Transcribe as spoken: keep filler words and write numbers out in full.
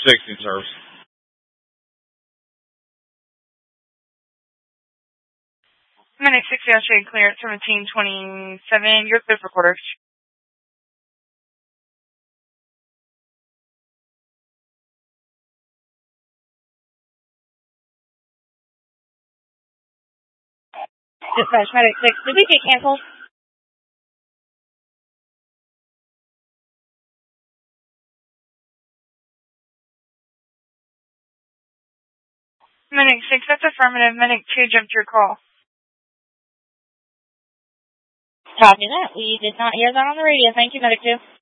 sixty service. Medic sixty, I'll show you clear at seventeen twenty-seven. You're clear for quarters. Dispatch, Medic six, did we get canceled? Medic six, that's affirmative. Medic two jumped your call. Copy that. We did not hear that on the radio. Thank you, Medic two.